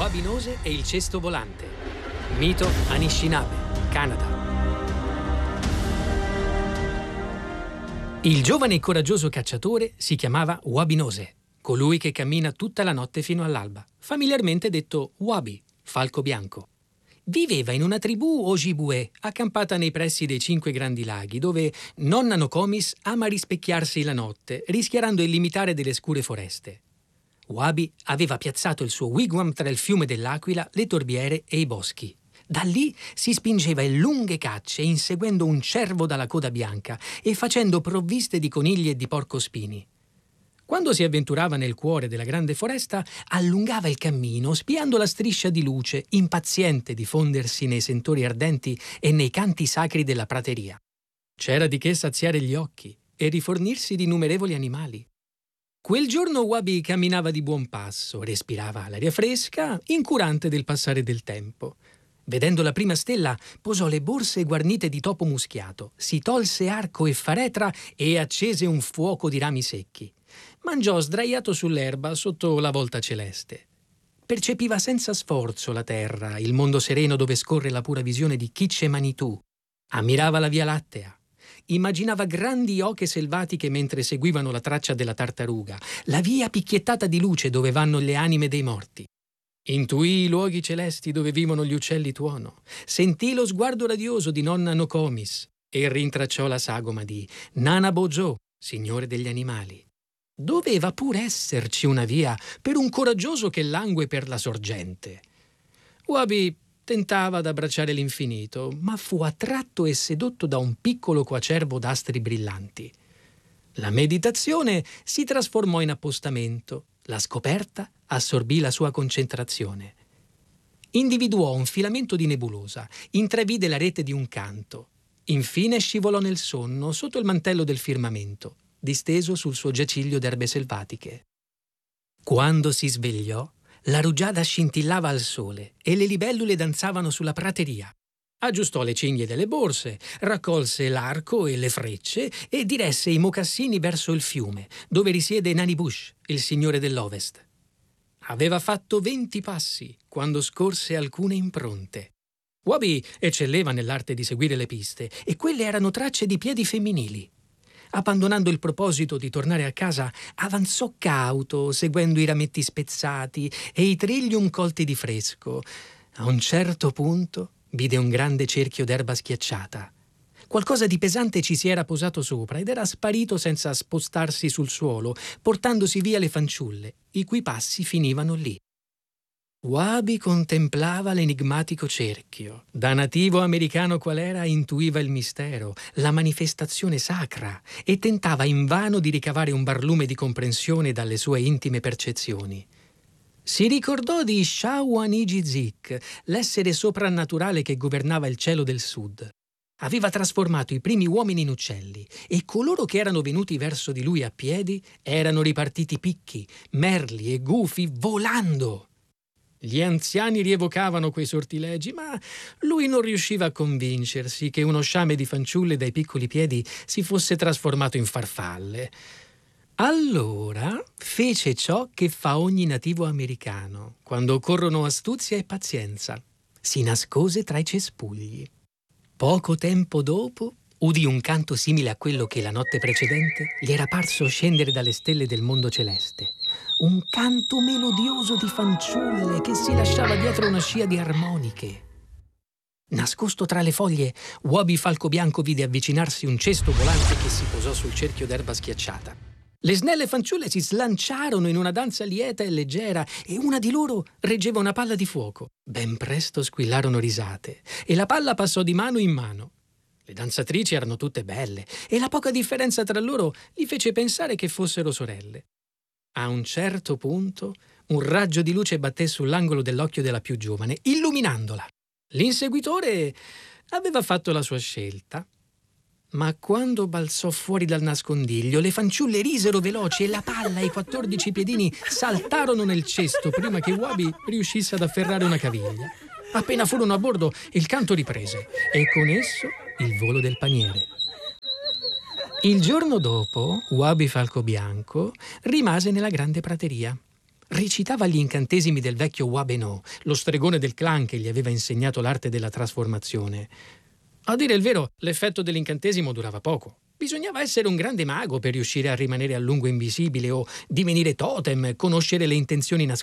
Wabi Nose e il cesto volante. Mito Anishinaabe, Canada. Il giovane e coraggioso cacciatore si chiamava Wabi Nose, colui che cammina tutta la notte fino all'alba, familiarmente detto Wabi, falco bianco. Viveva in una tribù Ojibwe, accampata nei pressi dei 5 grandi laghi, dove nonna Nokomis ama rispecchiarsi la notte, rischiarando il limitare delle scure foreste. Wabi aveva piazzato il suo wigwam tra il fiume dell'Aquila, le torbiere e i boschi. Da lì si spingeva in lunghe cacce, inseguendo un cervo dalla coda bianca e facendo provviste di conigli e di porcospini. Quando si avventurava nel cuore della grande foresta, allungava il cammino, spiando la striscia di luce, impaziente di fondersi nei sentori ardenti e nei canti sacri della prateria. C'era di che saziare gli occhi e rifornirsi di innumerevoli animali. Quel giorno Wabi camminava di buon passo, respirava l'aria fresca, incurante del passare del tempo. Vedendo la prima stella, posò le borse guarnite di topo muschiato, si tolse arco e faretra e accese un fuoco di rami secchi. Mangiò sdraiato sull'erba sotto la volta celeste. Percepiva senza sforzo la terra, il mondo sereno dove scorre la pura visione di Kitche Manitou. Ammirava la Via Lattea. Immaginava grandi oche selvatiche mentre seguivano la traccia della tartaruga, la via picchiettata di luce dove vanno le anime dei morti. Intuì i luoghi celesti dove vivono gli uccelli tuono, sentì lo sguardo radioso di nonna Nokomis e rintracciò la sagoma di Nana Bojo, signore degli animali. Doveva pure esserci una via per un coraggioso che langue per la sorgente. Wabi tentava d'abbracciare l'infinito, ma fu attratto e sedotto da un piccolo coacervo d'astri brillanti. La meditazione si trasformò in appostamento, la scoperta assorbì la sua concentrazione. Individuò un filamento di nebulosa, intravide la rete di un canto. Infine scivolò nel sonno sotto il mantello del firmamento, disteso sul suo giaciglio d'erbe selvatiche. Quando si svegliò, la rugiada scintillava al sole e le libellule danzavano sulla prateria. Aggiustò le cinghie delle borse, raccolse l'arco e le frecce e diresse i mocassini verso il fiume, dove risiede Nani Bush, il signore dell'Ovest. Aveva fatto 20 passi quando scorse alcune impronte. Wabi eccelleva nell'arte di seguire le piste e quelle erano tracce di piedi femminili. Abbandonando il proposito di tornare a casa, avanzò cauto, seguendo i rametti spezzati e i trillium colti di fresco. A un certo punto vide un grande cerchio d'erba schiacciata. Qualcosa di pesante ci si era posato sopra ed era sparito senza spostarsi sul suolo, portandosi via le fanciulle, i cui passi finivano lì. Wabi contemplava l'enigmatico cerchio. Da nativo americano qual era, intuiva il mistero, la manifestazione sacra, e tentava invano di ricavare un barlume di comprensione dalle sue intime percezioni. Si ricordò di Shawaniji-Zik, l'essere soprannaturale che governava il cielo del sud. Aveva trasformato i primi uomini in uccelli e coloro che erano venuti verso di lui a piedi erano ripartiti picchi, merli e gufi volando. Gli anziani rievocavano quei sortilegi, ma lui non riusciva a convincersi che uno sciame di fanciulle dai piccoli piedi si fosse trasformato in farfalle. Allora fece ciò che fa ogni nativo americano, quando occorrono astuzia e pazienza. Si nascose tra i cespugli. Poco tempo dopo udì un canto simile a quello che la notte precedente gli era parso scendere dalle stelle del mondo celeste. Un canto melodioso di fanciulle che si lasciava dietro una scia di armoniche. Nascosto tra le foglie, Wabi Falco Bianco vide avvicinarsi un cesto volante che si posò sul cerchio d'erba schiacciata. Le snelle fanciulle si slanciarono in una danza lieta e leggera e una di loro reggeva una palla di fuoco. Ben presto squillarono risate e la palla passò di mano in mano. Le danzatrici erano tutte belle e la poca differenza tra loro gli fece pensare che fossero sorelle. A un certo punto un raggio di luce batté sull'angolo dell'occhio della più giovane, illuminandola. L'inseguitore aveva fatto la sua scelta, ma quando balzò fuori dal nascondiglio le fanciulle risero veloci e la palla e i 14 piedini saltarono nel cesto prima che Wabi riuscisse ad afferrare una caviglia. Appena furono a bordo, il canto riprese e con esso il volo del paniere. Il giorno dopo, Wabi Falco Bianco rimase nella grande prateria. Recitava gli incantesimi del vecchio Wabeno, lo stregone del clan che gli aveva insegnato l'arte della trasformazione. A dire il vero, l'effetto dell'incantesimo durava poco. Bisognava essere un grande mago per riuscire a rimanere a lungo invisibile o divenire totem, conoscere le intenzioni nascoste